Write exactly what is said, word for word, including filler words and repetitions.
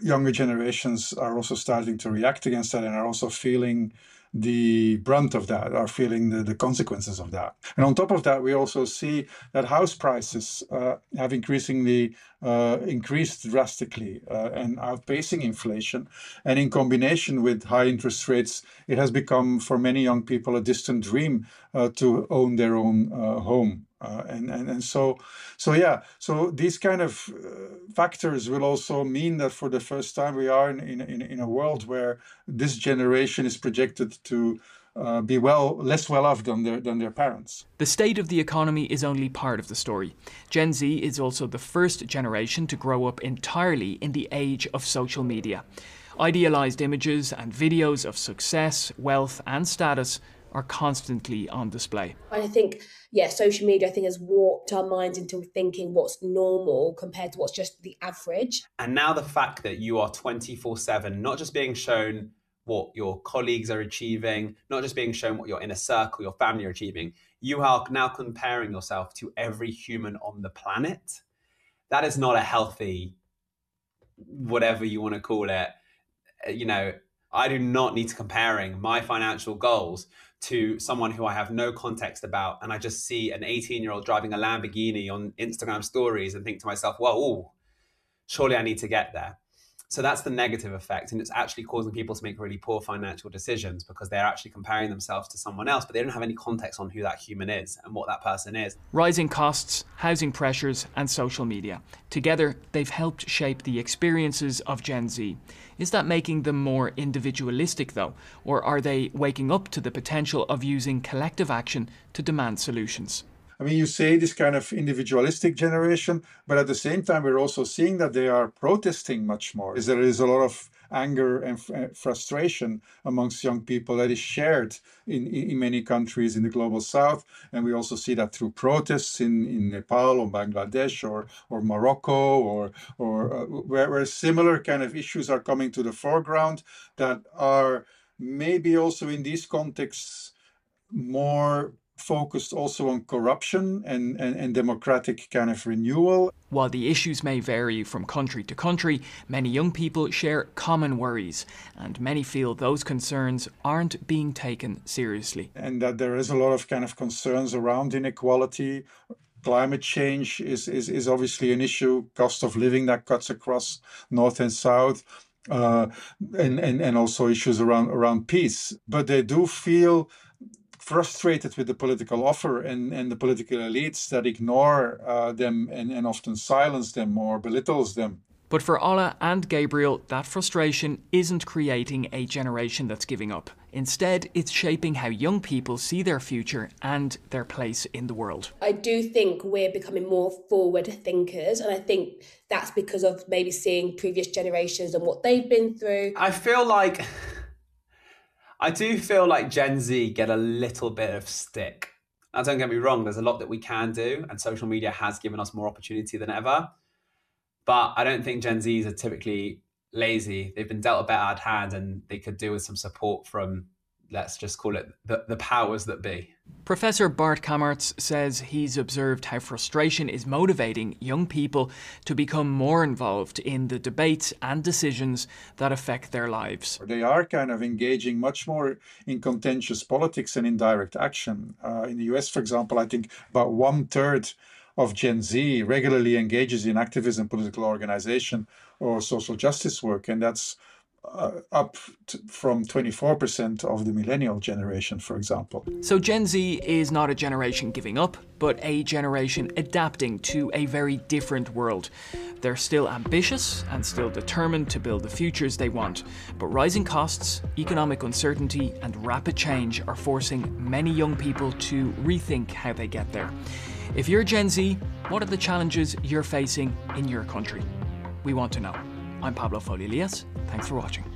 younger generations are also starting to react against that and are also feeling the brunt of that, are feeling the, the consequences of that. And on top of that, we also see that house prices uh, have increasingly uh, increased drastically uh, and outpacing inflation. And in combination with high interest rates, it has become for many young people a distant dream uh, to own their own uh, home. Uh, and, and and so so yeah so these kind of uh, factors will also mean that for the first time we are in in, in a world where this generation is projected to uh, be well less well off than their than their parents. The state of the economy is only part of the story. Gen Z is also the first generation to grow up entirely in the age of social media. Idealized images and videos of success, wealth and status are constantly on display. I think, yeah, social media, I think, has warped our minds into thinking what's normal compared to what's just the average. And now the fact that you are twenty-four seven, not just being shown what your colleagues are achieving, not just being shown what your inner circle, your family are achieving, you are now comparing yourself to every human on the planet. That is not a healthy, whatever you want to call it. You know, I do not need to comparing my financial goals to someone who I have no context about, and I just see an eighteen-year-old driving a Lamborghini on Instagram stories and think to myself, well, ooh, surely I need to get there. So that's the negative effect, and it's actually causing people to make really poor financial decisions because they're actually comparing themselves to someone else, but they don't have any context on who that human is and what that person is. Rising costs, housing pressures and social media. Together, they've helped shape the experiences of Gen Z. Is that making them more individualistic though, or are they waking up to the potential of using collective action to demand solutions? I mean, you say this kind of individualistic generation, but at the same time, we're also seeing that they are protesting much more. There is a lot of anger and f- frustration amongst young people that is shared in, in many countries in the global south. And we also see that through protests in, in Nepal or Bangladesh or, or Morocco or, or uh, where, where similar kind of issues are coming to the foreground that are maybe also in these contexts more focused also on corruption and, and, and democratic kind of renewal. While the issues may vary from country to country, many young people share common worries, and many feel those concerns aren't being taken seriously. And that there is a lot of kind of concerns around inequality. Climate change is, is, is obviously an issue, cost of living that cuts across north and south, uh, and, and, and also issues around, around peace. But they do feel frustrated with the political offer and, and the political elites that ignore uh, them and, and often silence them or belittles them. But for Ola and Gabriel, that frustration isn't creating a generation that's giving up. Instead, it's shaping how young people see their future and their place in the world. I do think we're becoming more forward thinkers, and I think that's because of maybe seeing previous generations and what they've been through. I feel like... I do feel like Gen Z get a little bit of stick. Now, don't get me wrong, there's a lot that we can do, and social media has given us more opportunity than ever. But I don't think Gen Zs are typically lazy. They've been dealt a bad hand, and they could do with some support from, let's just call it, the, the powers that be. Professor Bart Kammertz says he's observed how frustration is motivating young people to become more involved in the debates and decisions that affect their lives. They are kind of engaging much more in contentious politics and in direct action. Uh, in the U S, for example, I think about one third of Gen Z regularly engages in activism, political organization, or social justice work, and that's Uh, up to, from twenty-four percent of the millennial generation, for example. So Gen Z is not a generation giving up, but a generation adapting to a very different world. They're still ambitious and still determined to build the futures they want, but rising costs, economic uncertainty and rapid change are forcing many young people to rethink how they get there. If you're Gen Z, what are the challenges you're facing in your country? We want to know. I'm Pablo Foley-Elias. Thanks for watching.